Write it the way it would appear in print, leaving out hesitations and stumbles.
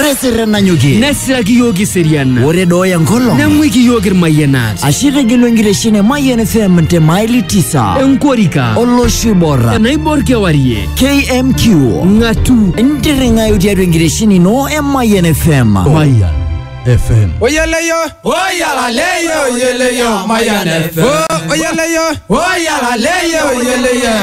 Nesirena nyuki. Nesiraki yogi seriana. Ore doya ngolo. Namwiki yogir mayenat. Ashire gilwengireshine Mayen FM te maili 9. Enkorika. Oloshibora. Enaibor kewarie. KMQ. Ngatu. Ndiringa yutiarwengireshini no Mayen FM. Mayen FM. Oyeleyo. Oyalaleyo, oyeleyo, Mayen FM. Oyeleyo. Oyalaleyo, oyeleyo.